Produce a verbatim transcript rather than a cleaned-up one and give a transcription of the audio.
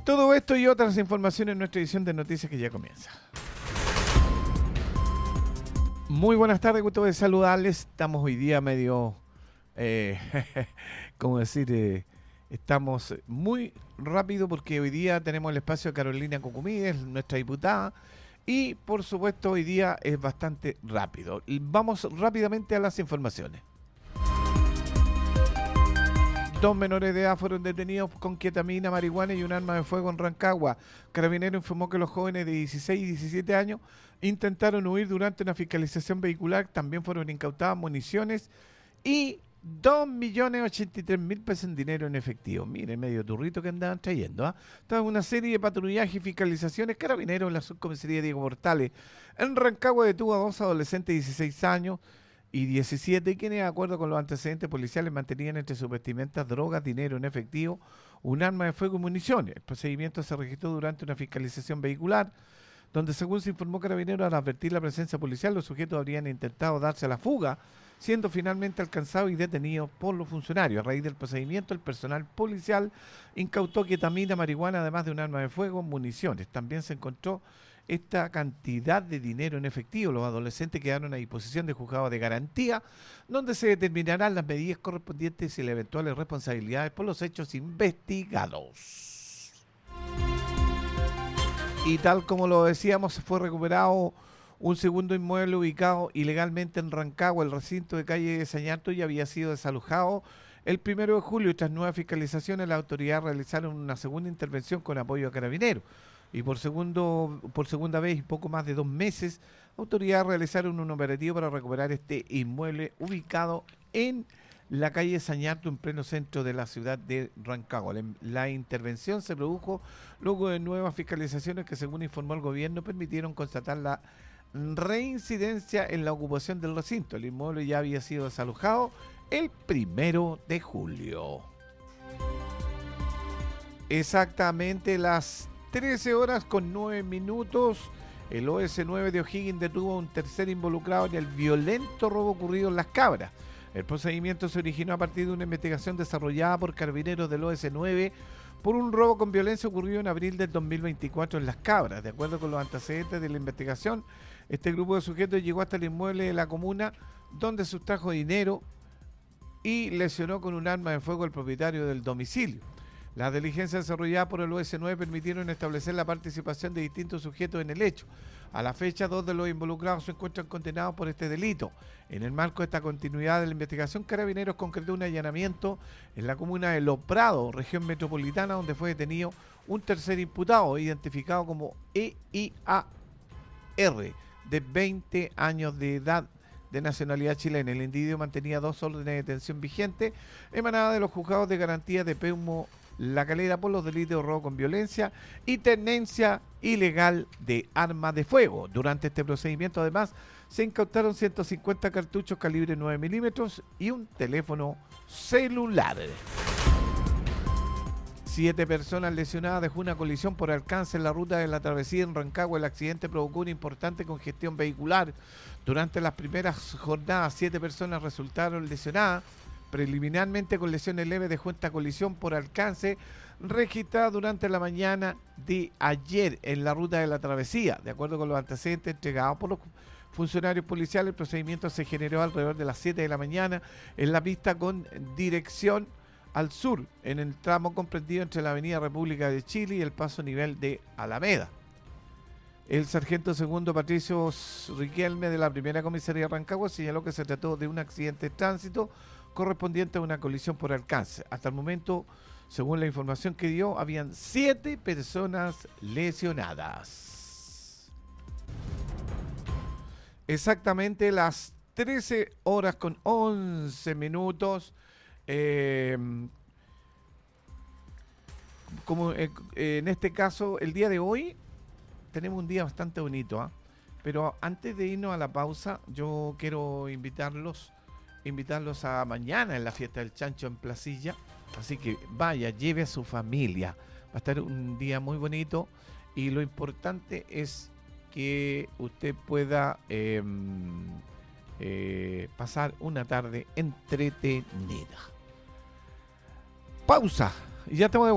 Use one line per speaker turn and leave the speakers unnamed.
Todo esto y otras informaciones en nuestra edición de noticias que ya comienza. Muy buenas tardes, gusto de saludarles. Estamos hoy día medio, eh, ¿cómo decir? Eh, estamos muy rápido porque hoy día tenemos el espacio de Carolina Cucumídez, nuestra diputada, y por supuesto hoy día es bastante rápido. Vamos rápidamente a las informaciones. Dos menores de edad fueron detenidos con ketamina, marihuana y un arma de fuego en Rancagua. Carabinero informó que los jóvenes de dieciséis y diecisiete años intentaron huir durante una fiscalización vehicular. También fueron incautadas municiones y dos millones ochenta y tres mil pesos en dinero en efectivo. Miren, medio turrito que andaban trayendo. ¿eh? Estaba una serie de patrullaje y fiscalizaciones. Carabineros en la subcomisaría Diego Portales en Rancagua detuvo a dos adolescentes de dieciséis años y diecisiete, quienes, de acuerdo con los antecedentes policiales, mantenían entre sus vestimentas drogas, dinero en efectivo, un arma de fuego y municiones. El procedimiento se registró durante una fiscalización vehicular, donde, según se informó Carabineros, al advertir la presencia policial, los sujetos habrían intentado darse a la fuga, siendo finalmente alcanzados y detenidos por los funcionarios. A raíz del procedimiento, el personal policial incautó ketamina, marihuana, además de un arma de fuego, municiones. También se encontró esta cantidad de dinero en efectivo. Los adolescentes quedaron a disposición de juzgados de garantía, donde se determinarán las medidas correspondientes y las eventuales responsabilidades por los hechos investigados. Y tal como lo decíamos, se fue recuperado un segundo inmueble ubicado ilegalmente en Rancagua. El recinto de calle Sañarto ya había sido desalojado el primero de julio y tras nuevas fiscalizaciones las autoridades realizaron una segunda intervención con apoyo a Carabineros. Y por segundo, por segunda vez y poco más de dos meses, autoridades realizaron un operativo para recuperar este inmueble ubicado en la calle Sañarto, en pleno centro de la ciudad de Rancagua. La, la intervención se produjo luego de nuevas fiscalizaciones que, según informó el gobierno, permitieron constatar la reincidencia en la ocupación del recinto. El inmueble ya había sido desalojado el primero de julio. Exactamente las trece horas con nueve minutos, el O S nueve de O'Higgins detuvo a un tercer involucrado en el violento robo ocurrido en Las Cabras. El procedimiento se originó a partir de una investigación desarrollada por Carabineros del O S nueve por un robo con violencia ocurrido en abril del dos mil veinticuatro en Las Cabras. De acuerdo con los antecedentes de la investigación, este grupo de sujetos llegó hasta el inmueble de la comuna, donde sustrajo dinero y lesionó con un arma de fuego al propietario del domicilio. Las diligencias desarrolladas por el O S nueve permitieron establecer la participación de distintos sujetos en el hecho. A la fecha, dos de los involucrados se encuentran condenados por este delito. En el marco de esta continuidad de la investigación, Carabineros concretó un allanamiento en la comuna de Los Prados, región metropolitana, donde fue detenido un tercer imputado, identificado como E I A R, de veinte años de edad, de nacionalidad chilena. El individuo mantenía dos órdenes de detención vigentes, emanadas de los juzgados de garantía de Peumo La Calera por los delitos de robo con violencia y tenencia ilegal de arma de fuego. Durante este procedimiento, además, se incautaron ciento cincuenta cartuchos calibre nueve milímetros y un teléfono celular. Siete personas lesionadas dejó una colisión por alcance en la ruta de la travesía en Rancagua. El accidente provocó una importante congestión vehicular. Durante las primeras jornadas, siete personas resultaron lesionadas. Preliminarmente, con lesiones leves, dejó esta colisión por alcance registrada durante la mañana de ayer en la ruta de la travesía. De acuerdo con los antecedentes entregados por los funcionarios policiales, el procedimiento se generó alrededor de las siete de la mañana en la pista con dirección al sur, en el tramo comprendido entre la avenida República de Chile y el paso nivel de Alameda. El sargento segundo Patricio Riquelme de la primera comisaría de Rancagua señaló que se trató de un accidente de tránsito correspondiente a una colisión por alcance. Hasta el momento, según la información que dio, habían siete personas lesionadas. Exactamente las trece horas con once minutos. Eh, como eh, en este caso, el día de hoy tenemos un día bastante bonito, ¿eh? Pero antes de irnos a la pausa, yo quiero invitarlos invitarlos a mañana en la fiesta del chancho en Placilla, así que vaya, lleve a su familia, va a estar un día muy bonito y lo importante es que usted pueda eh, eh, pasar una tarde entretenida. Pausa, y ya estamos de vuelta.